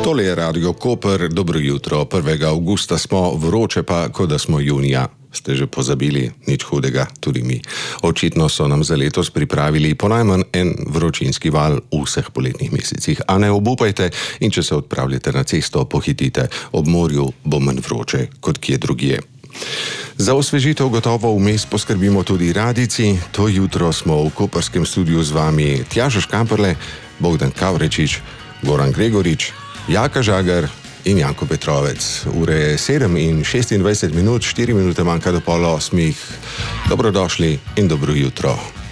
Tole je Radio Koper, dobro jutro. 1. avgusta smo, vroče pa, kot da smo junija. Ste že pozabili, nič hudega, tudi mi. Očitno so nam za letos pripravili po najmanj en vročinski val v vseh poletnih mesecih. A ne obupajte in če se odpravljate na cesto, pohitite. Ob morju bo manj vroče kot kje drugje. Za osvežitev gotovo vmes poskrbimo tudi radijci. To jutro smo v koperskem studiu z vami Tjaša Škamperle, Bogdan Kavrečič, Goran Gregorič, Jaka Žagar in Janko Petrovec. Ure je 7 in 26 minut, 4 minute manjka do pol 8. Dobrodošli in dobro jutro.